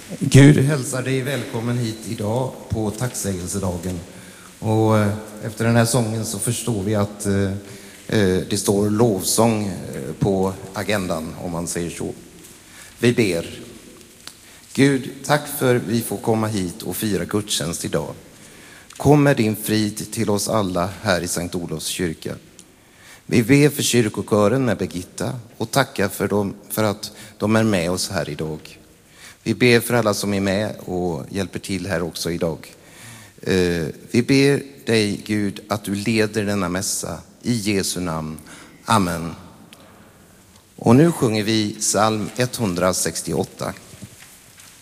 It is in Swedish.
Gud hälsar dig välkommen hit idag på tacksägelsedagen. Och efter den här sången så förstår vi att det står lovsång på agendan, om man säger så. Vi ber. Gud, tack för att vi får komma hit och fira gudstjänst idag. Kom med din frid till oss alla här i Sankt Olofs kyrka. Vi ber för kyrkokören med Birgitta och tackar för att de är med oss här idag. Vi ber för alla som är med och hjälper till här också idag. Vi ber dig, Gud, att du leder denna mässa i Jesu namn. Amen. Och nu sjunger vi psalm 168.